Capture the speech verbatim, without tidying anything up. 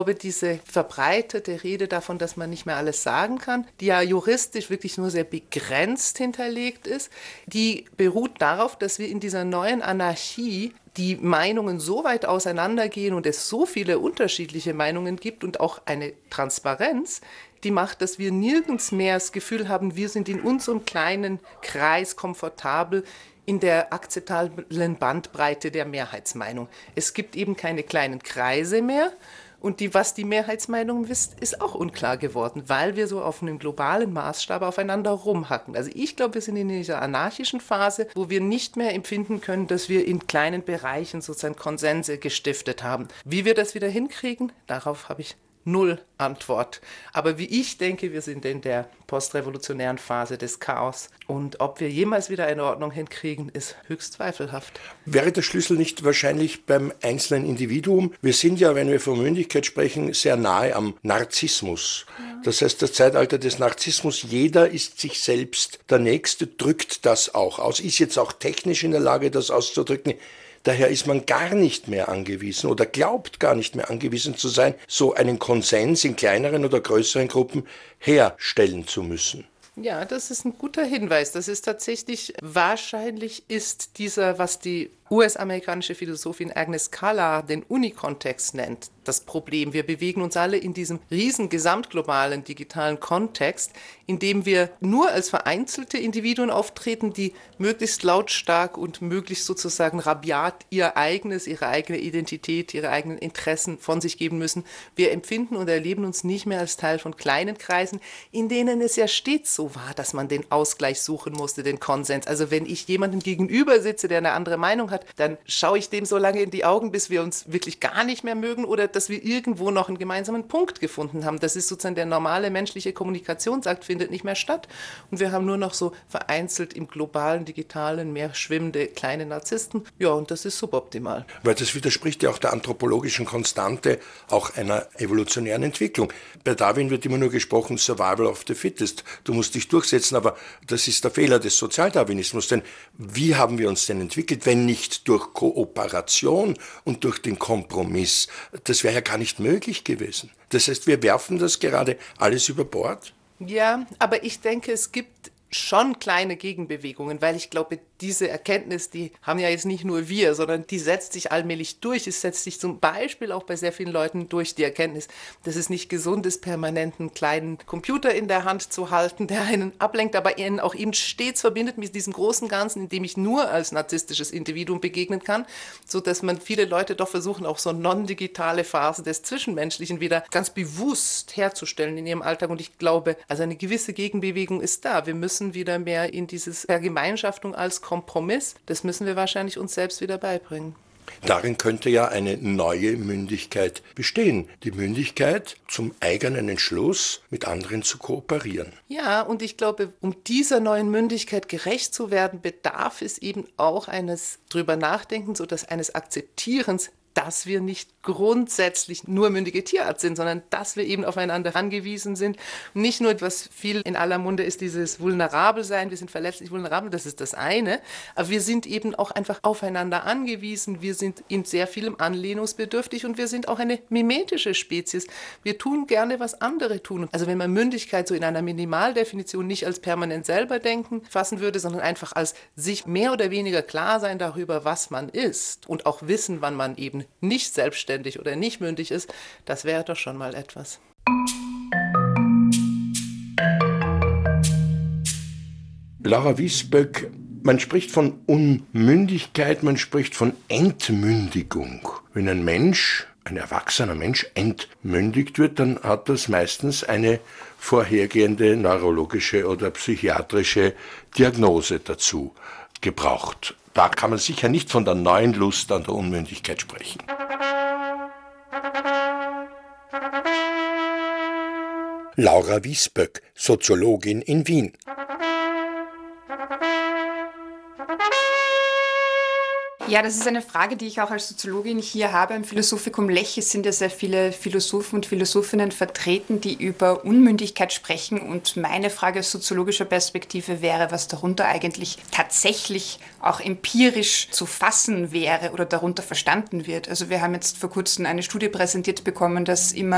Ich glaube, diese verbreitete Rede davon, dass man nicht mehr alles sagen kann, die ja juristisch wirklich nur sehr begrenzt hinterlegt ist, die beruht darauf, dass wir in dieser neuen Anarchie die Meinungen so weit auseinandergehen und es so viele unterschiedliche Meinungen gibt und auch eine Transparenz, die macht, dass wir nirgends mehr das Gefühl haben, wir sind in unserem kleinen Kreis komfortabel in der akzeptablen Bandbreite der Mehrheitsmeinung. Es gibt eben keine kleinen Kreise mehr. Und die, was die Mehrheitsmeinung ist, ist auch unklar geworden, weil wir so auf einem globalen Maßstab aufeinander rumhacken. Also ich glaube, wir sind in dieser anarchischen Phase, wo wir nicht mehr empfinden können, dass wir in kleinen Bereichen sozusagen Konsense gestiftet haben. Wie wir das wieder hinkriegen, darauf habe ich null Antwort. Aber wie ich denke, wir sind in der postrevolutionären Phase des Chaos. Und ob wir jemals wieder eine Ordnung hinkriegen, ist höchst zweifelhaft. Wäre der Schlüssel nicht wahrscheinlich beim einzelnen Individuum? Wir sind ja, wenn wir von Mündigkeit sprechen, sehr nahe am Narzissmus. Ja. Das heißt, das Zeitalter des Narzissmus, jeder ist sich selbst der Nächste, drückt das auch aus, ist jetzt auch technisch in der Lage, das auszudrücken. Daher ist man gar nicht mehr angewiesen oder glaubt gar nicht mehr angewiesen zu sein, so einen Konsens in kleineren oder größeren Gruppen herstellen zu müssen. Ja, das ist ein guter Hinweis. Das ist tatsächlich, wahrscheinlich ist dieser, was die U S-amerikanische Philosophin Agnes Calla den Unikontext nennt, das Problem. Wir bewegen uns alle in diesem riesen gesamtglobalen digitalen Kontext, in dem wir nur als vereinzelte Individuen auftreten, die möglichst lautstark und möglichst sozusagen rabiat ihr eigenes, ihre eigene Identität, ihre eigenen Interessen von sich geben müssen. Wir empfinden und erleben uns nicht mehr als Teil von kleinen Kreisen, in denen es ja stets so war, dass man den Ausgleich suchen musste, den Konsens. Also wenn ich jemandem gegenüber sitze, der eine andere Meinung hat, dann schaue ich dem so lange in die Augen, bis wir uns wirklich gar nicht mehr mögen oder dass wir irgendwo noch einen gemeinsamen Punkt gefunden haben. Das ist sozusagen der normale menschliche Kommunikationsakt, findet nicht mehr statt. Und wir haben nur noch so vereinzelt im globalen, digitalen, mehr schwimmende kleine Narzissten. Ja, und das ist suboptimal. Weil das widerspricht ja auch der anthropologischen Konstante, auch einer evolutionären Entwicklung. Bei Darwin wird immer nur gesprochen, Survival of the Fittest. Du musst dich durchsetzen, aber das ist der Fehler des Sozialdarwinismus. Denn wie haben wir uns denn entwickelt, wenn nicht durch Kooperation und durch den Kompromiss? Das wäre ja gar nicht möglich gewesen. Das heißt, wir werfen das gerade alles über Bord? Ja, aber ich denke, es gibt schon kleine Gegenbewegungen, weil ich glaube, diese Erkenntnis, die haben ja jetzt nicht nur wir, sondern die setzt sich allmählich durch. Es setzt sich zum Beispiel auch bei sehr vielen Leuten durch, die Erkenntnis, dass es nicht gesund ist, permanent einen kleinen Computer in der Hand zu halten, der einen ablenkt, aber ihn auch eben stets verbindet mit diesem großen Ganzen, in dem ich nur als narzisstisches Individuum begegnen kann, sodass man viele Leute doch versuchen, auch so non-digitale Phase des Zwischenmenschlichen wieder ganz bewusst herzustellen in ihrem Alltag. Und ich glaube, also eine gewisse Gegenbewegung ist da. Wir müssen wieder mehr in dieses Vergemeinschaftung als Kompromiss, das müssen wir wahrscheinlich uns selbst wieder beibringen. Darin könnte ja eine neue Mündigkeit bestehen. Die Mündigkeit, zum eigenen Entschluss mit anderen zu kooperieren. Ja, und ich glaube, um dieser neuen Mündigkeit gerecht zu werden, bedarf es eben auch eines drüber Nachdenkens oder eines Akzeptierens, dass wir nicht grundsätzlich nur mündige Tierart sind, sondern dass wir eben aufeinander angewiesen sind. Nicht nur, was viel in aller Munde ist, dieses Vulnerabelsein, wir sind verletzlich vulnerabel, das ist das eine, aber wir sind eben auch einfach aufeinander angewiesen, wir sind in sehr vielem anlehnungsbedürftig und wir sind auch eine mimetische Spezies. Wir tun gerne, was andere tun. Also wenn man Mündigkeit so in einer Minimaldefinition nicht als permanent selber denken fassen würde, sondern einfach als sich mehr oder weniger klar sein darüber, was man ist und auch wissen, wann man eben nicht selbstständig oder nicht mündig ist, das wäre doch schon mal etwas. Laura Wiesböck, man spricht von Unmündigkeit, man spricht von Entmündigung. Wenn ein Mensch, ein erwachsener Mensch, entmündigt wird, dann hat das meistens eine vorhergehende neurologische oder psychiatrische Diagnose dazu gebraucht. Da kann man sicher nicht von der neuen Lust an der Unmündigkeit sprechen. Laura Wiesböck, Soziologin in Wien. Ja, das ist eine Frage, die ich auch als Soziologin hier habe. Im Philosophikum Lech sind ja sehr viele Philosophen und Philosophinnen vertreten, die über Unmündigkeit sprechen. Und meine Frage aus soziologischer Perspektive wäre, was darunter eigentlich tatsächlich auch empirisch zu fassen wäre oder darunter verstanden wird. Also wir haben jetzt vor kurzem eine Studie präsentiert bekommen, dass immer